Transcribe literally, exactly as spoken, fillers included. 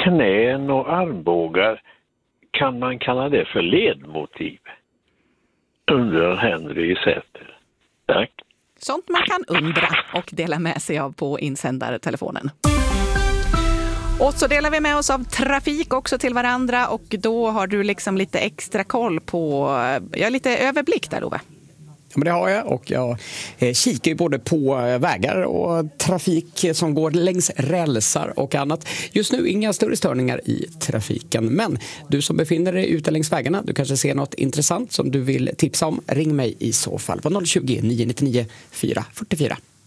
knän och armbågar, kan man kalla det för ledmotiv? Undrar Henry Säter. Tack. Sånt man kan undra och dela med sig av på insändartelefonen. Och så delar vi med oss av trafik också till varandra, och då har du liksom lite extra koll på, ja, lite överblick där, Ove. Ja, men det har jag, och jag eh, kikar ju både på eh, vägar och trafik som går längs rälsar och annat. Just nu inga större störningar i trafiken, men du som befinner dig ute längs vägarna, du kanske ser något intressant som du vill tipsa om. Ring mig i så fall på noll tjugo, nio nio nio, fyra fyra fyra.